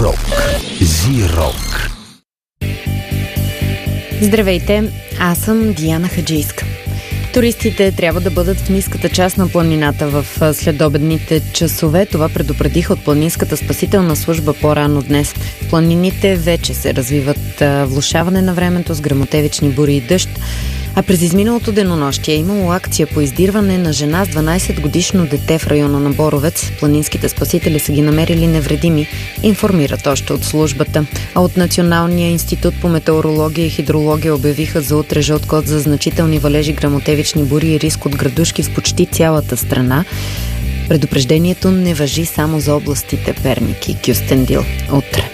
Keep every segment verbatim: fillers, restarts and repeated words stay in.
Рок. Зи-рок. Здравейте, аз съм Диана Хаджийска. Туристите трябва да бъдат в ниската част на планината в следобедните часове. Това предупредиха от Планинската спасителна служба по-рано днес. В планините вече се развиват влошаване на времето с гръмотевични бури и дъжд. А през изминалото денонощие е имало акция по издирване на жена с дванайсет годишно дете в района на Боровец. Планинските спасители са ги намерили невредими, информират още от службата. А от Националния институт по метеорология и хидрология обявиха за утре жълт код за значителни валежи, гръмотевични бури и риск от градушки в почти цялата страна. Предупреждението не важи само за областите Перник и Кюстендил. Утре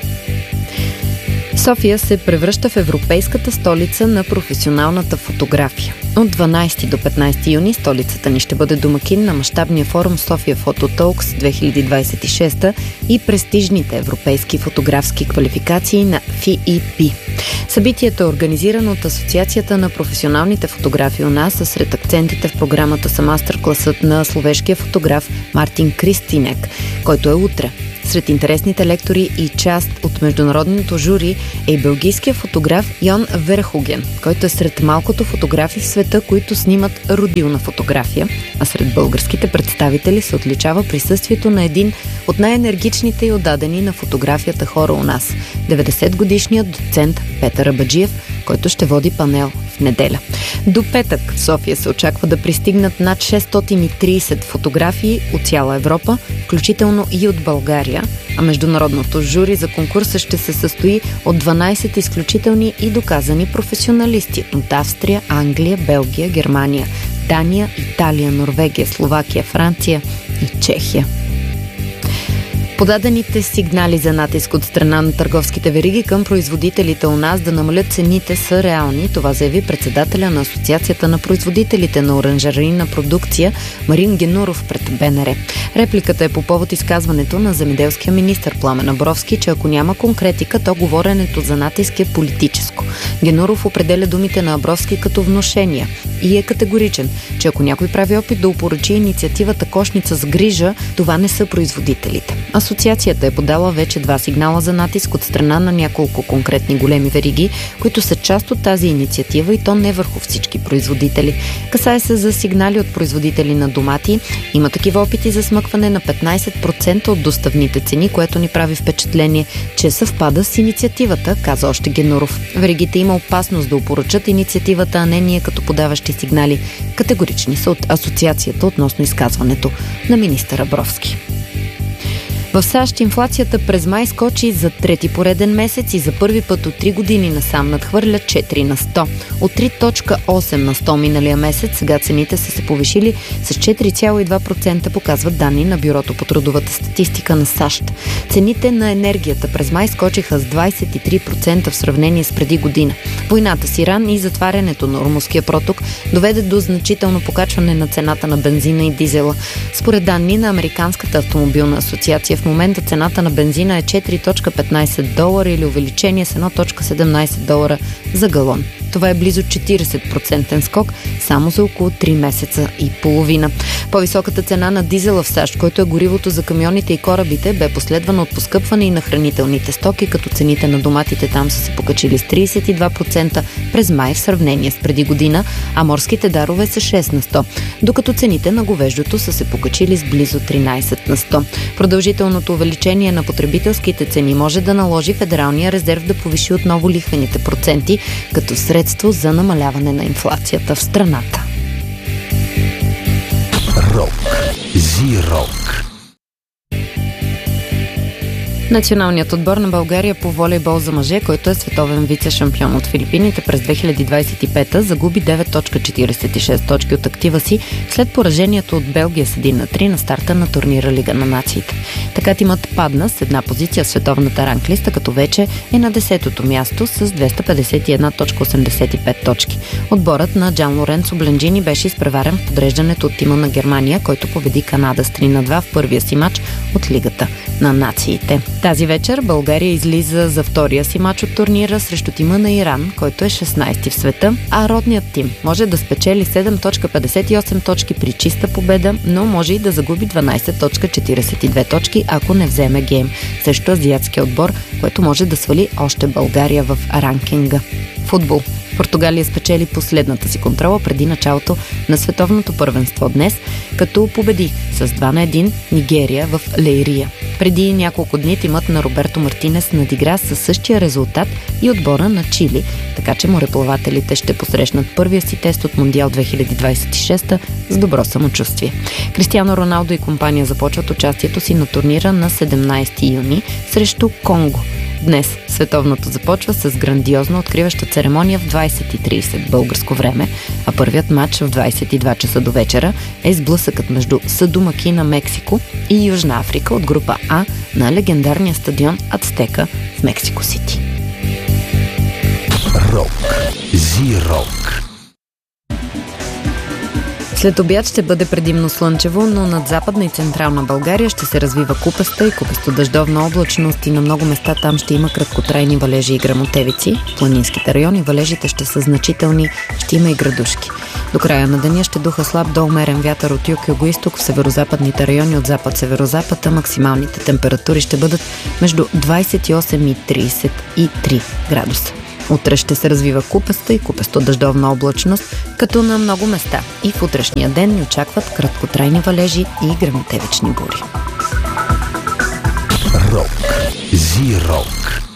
София се превръща в европейската столица на професионалната фотография. От дванайсети до петнайсети юни столицата ни ще бъде домакин на мащабния форум София Фототолкс две хиляди двайсет и шеста и престижните европейски фотографски квалификации на Еф И Пи. Събитието е организирано от Асоциацията на професионалните фотографи у нас, а сред акцентите в програмата са мастер-класът на словешкия фотограф Мартин Кристинек, който е утре. Сред интересните лектори и част от международното жури е и белгийския фотограф Йон Верхоген, който е сред малкото фотографи в света, които снимат родилна фотография, а сред българските представители се отличава присъствието на един от най-енергичните и отдадени на фотографията хора у нас – деветдесетгодишният доцент Петър Абаджиев, който ще води панел в неделя. До петък в София се очаква да пристигнат над шестстотин и трийсет фотографии от цяла Европа, включително и от България, а международното жури за конкурса ще се състои от дванайсет изключителни и доказани професионалисти от Австрия, Англия, Белгия, Германия, Дания, Италия, Норвегия, Словакия, Франция и Чехия. Подадените сигнали за натиск от страна на търговските вериги към производителите у нас да намалят цените са реални. Това заяви председателя на Асоциацията на производителите на оранжерийна продукция Марин Генуров пред Б Н Р. Репликата е по повод изказването на земеделския министър Пламен Абровски, че ако няма конкретика, то говоренето за натиск е политическо. Генуров определя думите на Абровски като внушения и е категоричен, че ако някой прави опит да опорочи инициативата Кошница с грижа, това не са производителите. Асоциацията е подала вече два сигнала за натиск от страна на няколко конкретни големи вериги, които са част от тази инициатива и то не върху всички производители. Касае се за сигнали от производители на домати. Има такива опити за смъкване на петнайсет процента от доставните цени, което ни прави впечатление, че съвпада с инициативата, каза още Генуров. Веригите има опасност да опорочат инициативата, а не ние като подаващи сигнали. Категорични са от асоциацията относно изказването на министър Абровски. В САЩ инфлацията през май скочи за трети пореден месец и за първи път от три години насам надхвърля четири на сто. От три цяло и осем на сто миналия месец, сега цените са се повишили с четири цяло и два процента, показват данни на Бюрото по трудовата статистика на САЩ. Цените на енергията през май скочиха с двайсет и три процента в сравнение с преди година. Войната с Иран и затварянето на Ормузския проток доведе до значително покачване на цената на бензина и дизела. Според данни на Американската автомобилна асоциация, в момента цената на бензина е четири цяло петнайсет долара или увеличение с едно цяло седемнайсет долара за галон. Това е близо четирийсет процента скок само за около три месеца и половина. По-високата цена на дизела в САЩ, който е горивото за камионите и корабите, бе последвана от поскъпване и на хранителните стоки, като цените на доматите там са се покачили с трийсет и два процента през май в сравнение с преди година, а морските дарове са шест на сто, докато цените на говеждото са се покачили с близо тринайсет на сто. Продължителното увеличение на потребителските цени може да наложи Федералния резерв да повиши отново лихвените проценти, като средство за намаляване на инфлацията в страната. Рок. Зи-рок. Националният отбор на България по волейбол за мъже, който е световен вице-шампион от Филипините през две хиляди двайсет и пета, загуби девет цяло четирийсет и шест точки от актива си след поражението от Белгия с един на три на старта на турнира Лига на нациите. Така тимът падна с една позиция в световната ранглиста, като вече е на десетото място с двеста петдесет и една цяло осемдесет и пет точки. Отборът на Джан Лоренцо Бленджини беше изпреварен в подреждането от тима на Германия, който победи Канада с три на два в първия си матч от Лигата на нациите. Тази вечер България излиза за втория си мач от турнира срещу тима на Иран, който е шестнайсети в света, а родният тим може да спечели седем цяло петдесет и осем точки при чиста победа, но може и да загуби дванайсет цяло четирийсет и две точки, ако не вземе гейм срещу азиатския отбор, което може да свали още България в ранкинга. Футбол. Португалия спечели последната си контрола преди началото на световното първенство днес, като победи с два на едно Нигерия в Лейрия. Преди няколко дни тимът на Роберто Мартинес надигра със същия резултат и отбора на Чили, така че мореплавателите ще посрещнат първия си тест от Мондиал две хиляди двайсет и шеста с добро самочувствие. Кристиано Роналдо и компания започват участието си на турнира на седемнайсети юни срещу Конго. Днес световното започва с грандиозна откриваща церемония в двайсет и трийсет българско време, а първият матч в двайсет и два часа до вечера е сблъсъкът между съдомакина Мексико и Южна Африка от група А на легендарния стадион Ацтека в Мексико Сити. Рок. Зи-рок. След обяд ще бъде предимно слънчево, но над Западна и Централна България ще се развива купеста и купесто-дъждовна облачност и на много места там ще има краткотрайни валежи и гръмотевици. В планинските райони валежите ще са значителни, ще има и градушки. До края на деня ще духа слаб до умерен вятър от юг-югоизток в северозападните райони от запад-северозапад, а максималните температури ще бъдат между двайсет и осем и трийсет и три градуса. Утре ще се развива купеста и купесто-дъждовна облачност, като на много места. И в утрешния ден ни очакват краткотрайни валежи и гръмотевични бури. Рок. Зи-рок.